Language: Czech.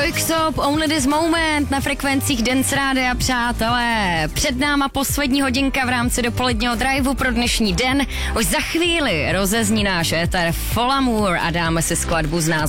Röyksopp, Only This Moment na frekvencích Dance Rádia, přátelé. Před náma poslední hodinka v rámci dopoledního driveu pro dnešní den. Už za chvíli rozezní náš éter Folamour a dáme si skladbu z názvu